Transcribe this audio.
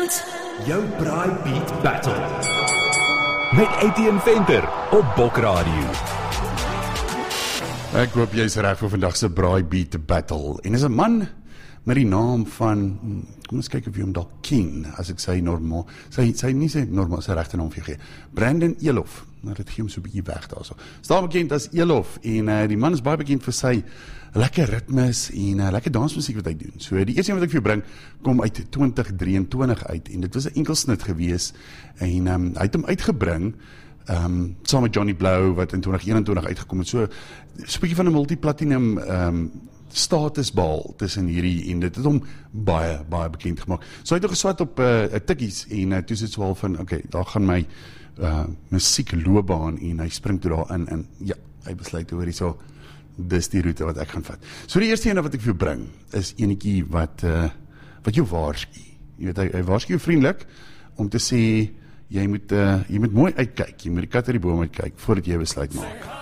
Brand. Jou Braai Beat Battle met Etienne Venter op Bok Radio. Ek hoop jy is reg vir vandag se Braai Beat Battle. En is 'n man met die naam van, kom ons kyk of jy hom dalk ken, as ek sê normaal, sy nie sy normaal sy regte naam vir jou gee. Brandon Elof. Nou dit gee hom so 'n bietjie weg daarso. Staan bekend as Elof en die man is baie bekend vir sy lekker ritmes en lekker dansmusiek wat hy doen. So die eerste een wat ek vir jou bring kom uit 2023 uit en dit was 'n enkelsnit gewees en hy het hom uitgebring saam met Johnny Blow wat in 2021 uitgekom het. So 'n bietjie van 'n multi-platinum status behaal tussen hierdie en dit het hom baie bekend gemaak. So hy het geswat op tikkies en toe sit so al van okay, daar gaan my musiekloopbaan en hy spring toe daarin en ja, hy besluit oor hierso dis die roete wat ek gaan vat. So die eerste ene wat ek vir jou bring is enetjie wat jou waarsku. Jy weet hy waarsku jou vriendelik om te sê jy moet mooi uitkyk. Jy moet die kat uit die boom uitkyk voordat jy 'n besluit maak.